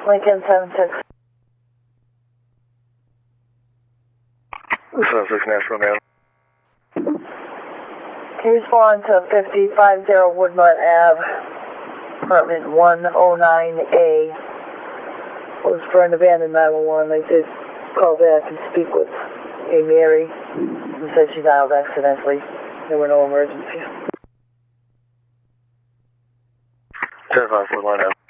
Lincoln 76. 76 Nashville, man. Can you respond to 5050 Woodmont Ave, apartment 109A? Was for an abandoned 911. I did call back and speak with a Mary, who said she dialed accidentally. There were no emergencies. 10-5, Woodmont Ave.